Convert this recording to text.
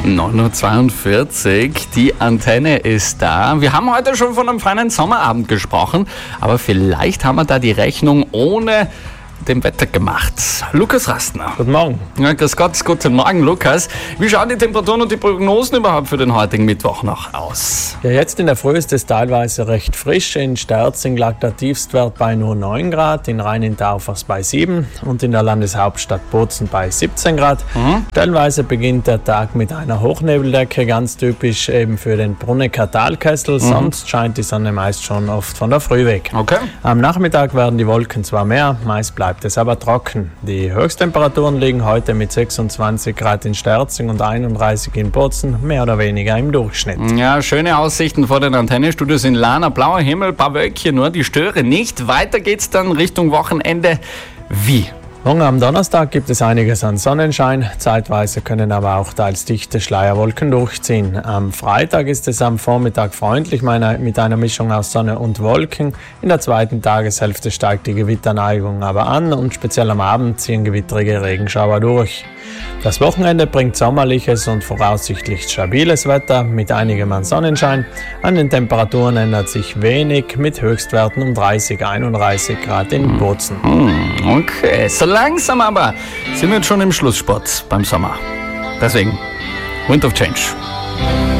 9:42 Uhr, die Antenne ist da. Wir haben heute schon von einem feinen Sommerabend gesprochen, aber vielleicht haben wir da die Rechnung ohne dem Wetter gemacht. Lukas Rastner. Guten Morgen. Ja, grüß Gott, guten Morgen, Lukas. Wie schauen die Temperaturen und die Prognosen überhaupt für den heutigen Mittwoch noch aus? Ja, jetzt in der Früh ist es teilweise recht frisch. In Sterzing lag der Tiefstwert bei nur 9 Grad, in Rhein-in-Taufers bei 7 und in der Landeshauptstadt Bozen bei 17 Grad. Teilweise beginnt der Tag mit einer Hochnebeldecke, ganz typisch eben für den Brunnecker Talkessel. Sonst scheint die Sonne meist schon oft von der Früh weg. Okay. Am Nachmittag werden die Wolken zwar mehr, meist bleibt es aber trocken. Die Höchsttemperaturen liegen heute mit 26 Grad in Sterzing und 31 in Bozen, mehr oder weniger im Durchschnitt. Ja, schöne Aussichten vor den Antennenstudios in Lana. Blauer Himmel, paar Wölkchen nur, die stören nicht. Weiter geht's dann Richtung Wochenende. Wie? Morgen am Donnerstag gibt es einiges an Sonnenschein, zeitweise können aber auch teils dichte Schleierwolken durchziehen. Am Freitag ist es am Vormittag freundlich mit einer Mischung aus Sonne und Wolken. In der zweiten Tageshälfte steigt die Gewitterneigung aber an und speziell am Abend ziehen gewittrige Regenschauer durch. Das Wochenende bringt sommerliches und voraussichtlich stabiles Wetter mit einigem an Sonnenschein. An den Temperaturen ändert sich wenig mit Höchstwerten um 30-31 Grad in Bozen. Okay, so langsam aber sind wir jetzt schon im Schlusssport beim Sommer. Deswegen, Wind of Change.